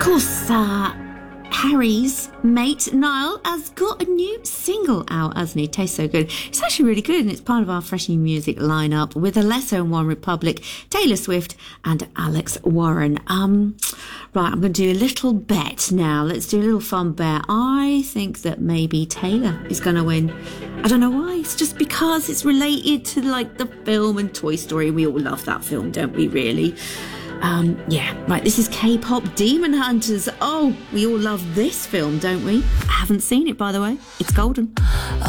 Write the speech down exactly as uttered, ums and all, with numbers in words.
course, uh, Harry's mate, Niall, has got a new single out, hasn't he? Tastes so good. It's actually really good, and it's part of our fresh new music lineup with Alesso and One Republic, Taylor Swift and Alex Warren. Um, right, I'm going to do a little bet now. Let's do a little fun bet. I think that maybe Taylor is going to win. I don't know why. It's just because it's related to, like, the film and Toy Story. We all love that film, don't we, really? Um, yeah, right, this is K-pop Demon Hunters. Oh, we all love this film, don't we? I haven't seen it, by the way. It's golden.